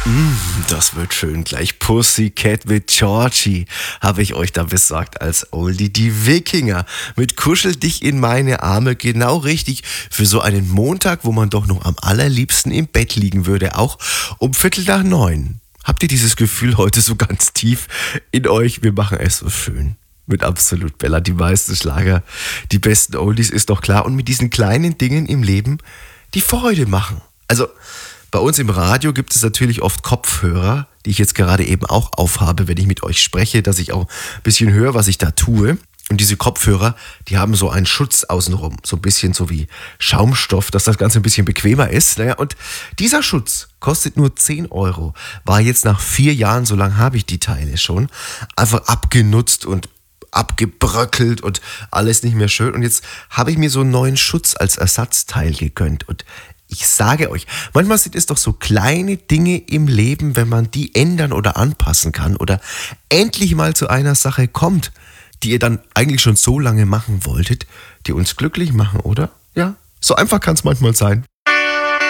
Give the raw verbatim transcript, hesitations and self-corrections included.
Mm, das wird schön gleich. Pussycat mit Georgie, habe ich euch da besagt als Oldie. Die Wikinger mit Kuschel dich in meine Arme. Genau richtig für so einen Montag, wo man doch noch am allerliebsten im Bett liegen würde. Auch um Viertel nach neun. Habt ihr dieses Gefühl heute so ganz tief in euch? Wir machen es so schön. Mit Absolut Bella, die meisten Schlager, die besten Oldies, ist doch klar. Und mit diesen kleinen Dingen im Leben, die Freude machen. Also bei uns im Radio gibt es natürlich oft Kopfhörer, die ich jetzt gerade eben auch aufhabe, wenn ich mit euch spreche, dass ich auch ein bisschen höre, was ich da tue. Und diese Kopfhörer, die haben so einen Schutz außenrum, so ein bisschen so wie Schaumstoff, dass das Ganze ein bisschen bequemer ist. Naja, und dieser Schutz kostet nur zehn Euro, war jetzt nach vier Jahren, so lange habe ich die Teile schon, einfach abgenutzt und abgebröckelt und alles nicht mehr schön. Und jetzt habe ich mir so einen neuen Schutz als Ersatzteil gegönnt. Und ich sage euch, manchmal sind es doch so kleine Dinge im Leben, wenn man die ändern oder anpassen kann oder endlich mal zu einer Sache kommt, die ihr dann eigentlich schon so lange machen wolltet, die uns glücklich machen, oder? Ja, so einfach kann es manchmal sein.